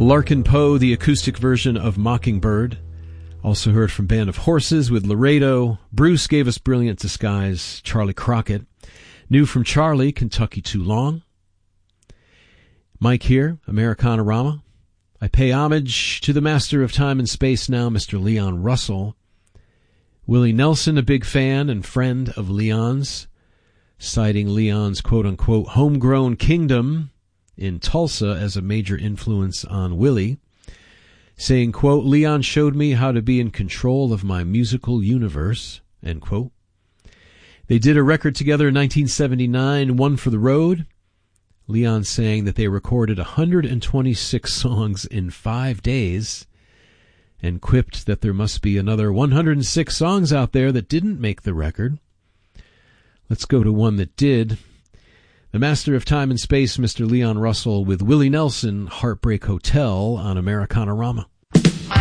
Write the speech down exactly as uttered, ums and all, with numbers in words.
Larkin Poe, the acoustic version of Mockingbird. Also heard from Band of Horses with Laredo. Bruce gave us Brilliant Disguise, Charlie Crockett. New from Charlie, Kentucky Too Long. Mike here, Americana-rama. I pay homage to the master of time and space now, Mister Leon Russell. Willie Nelson, a big fan and friend of Leon's, citing Leon's quote-unquote homegrown kingdom in Tulsa as a major influence on Willie, saying, quote, Leon showed me how to be in control of my musical universe, end quote. They did a record together in nineteen seventy-nine, One for the Road. Leon saying that they recorded one hundred twenty-six songs in five days and quipped that there must be another one hundred six songs out there that didn't make the record. Let's go to one that did. The master of time and space, Mister Leon Russell, with Willie Nelson, Heartbreak Hotel on Americana-rama.